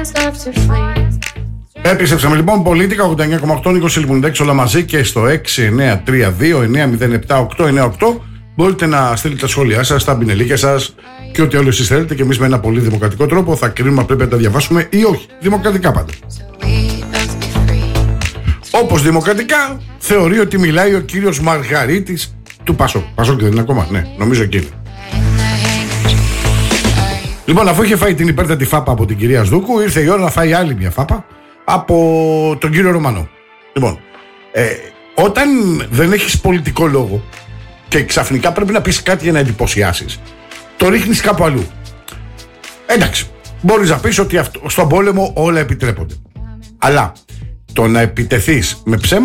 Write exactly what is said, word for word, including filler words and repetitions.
Επιστρέψαμε λοιπόν. Πολίτικα ογδόντα εννιά κόμμα οκτώ, Νίκος Σιλμουνιδέκης, όλα μαζί και στο έξι εννιά τρία δύο εννιά μηδέν επτά οκτώ εννιά οκτώ. Μπορείτε να στείλετε τα σχόλιά σας, τα μπινελίκια σας και ό,τι άλλο εσείς θέλετε, και εμείς με ένα πολύ δημοκρατικό τρόπο θα κρίνουμε αν πρέπει να τα διαβάσουμε ή όχι. Δημοκρατικά πάντα. Όπως δημοκρατικά θεωρεί ότι μιλάει ο κύριος Μαργαρίτης του Πασόκ. Πασόκ δεν είναι ακόμα? Ναι, νομίζω εκεί είναι. Λοιπόν, αφού είχε φάει την υπέρτατη φάπα από την κυρία Σδούκου, ήρθε η ώρα να φάει άλλη μια φάπα από τον κύριο Ρωμανό. Λοιπόν, ε, όταν δεν έχεις πολιτικό λόγο και ξαφνικά πρέπει να πεις κάτι για να εντυπωσιάσεις, το ρίχνεις κάπου αλλού. Εντάξει, μπορείς να πεις ότι αυτό, στον πόλεμο όλα επιτρέπονται. Αλλά το να επιτεθείς με ψέμα